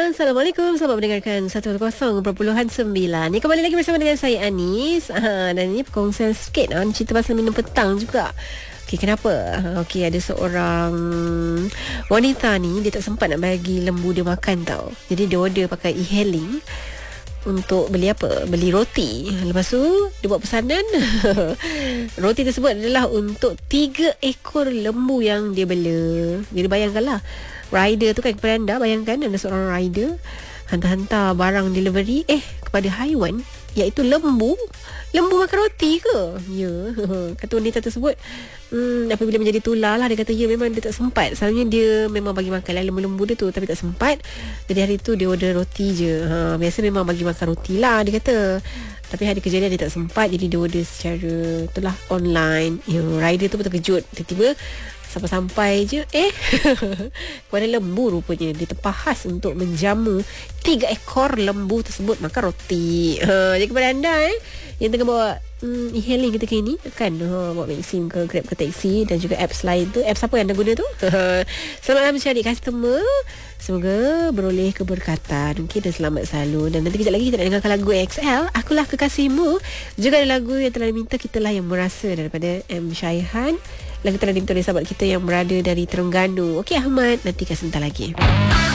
Assalamualaikum, selamat mendengarkan 101.9. Ni kembali lagi bersama dengan saya Anis. Dan ini perkongsian sikit cerita pasal minum petang juga. Okey, kenapa? Okey, ada seorang wanita ni, dia tak sempat nak bagi lembu dia makan tau. Jadi dia order pakai e-hailing untuk beli apa? Beli roti. Lepas tu dia buat pesanan. Roti tersebut adalah untuk 3 ekor lembu yang dia bela. Jadi bayangkanlah, rider tu kan, kepada anda bayangkan ada seorang rider hantar-hantar barang delivery kepada haiwan, iaitu lembu. Lembu makan roti ke? Ya. Kata wanita tersebut, apabila menjadi tular lah, dia kata ya, memang dia tak sempat. Selalunya dia memang bagi makan lah lembu-lembu dia tu, tapi tak sempat. Jadi hari tu dia order roti je. Biasa memang bagi makan roti lah, dia kata. Tapi hari kejadian dia tak sempat, jadi dia order secara itulah online. Ya, rider tu pun terkejut. Tiba-tiba sampai-sampai je kepada lembu, rupanya dia terpahas untuk menjamu 3 ekor lembu tersebut makan roti. Jadi kepada anda yang tengah bawa e-hailing ketika ini, kan bawa Maxim ke Grab ke taksi dan juga apps lain tu, apps apa yang anda guna tu, selamat mencari customer. Semoga beroleh keberkatan, okay, dan selamat selalu. Dan nanti kejap lagi kita nak dengarkan lagu XL, Akulah Kekasihmu. Juga ada lagu yang telah diminta, Kitalah Yang Merasa, daripada M. Syaihan. Lagu telah diminta oleh sahabat kita yang berada dari Terengganu. Okey Ahmad, nanti sebentar lagi.